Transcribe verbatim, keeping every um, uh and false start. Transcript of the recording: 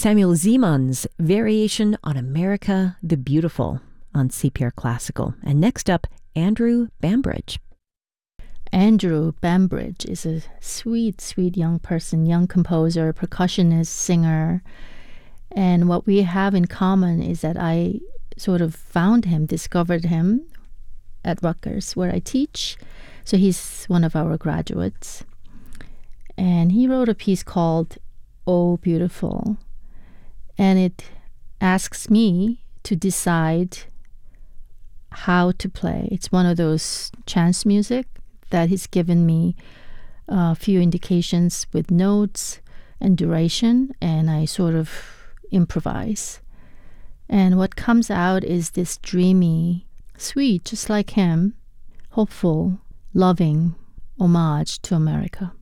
Samuel Zimon's Variation on America the Beautiful on C P R Classical. And next up, Andrew Bambridge. Andrew Bambridge is a sweet, sweet young person, young composer, percussionist, singer. And what we have in common is that I sort of found him, discovered him at Rutgers, where I teach. So he's one of our graduates. And he wrote a piece called Oh Beautiful. And it asks me to decide how to play. It's one of those chance music that he's given me a few indications with notes and duration, and I sort of improvise. And what comes out is this dreamy, sweet, just like him, hopeful, loving homage to America.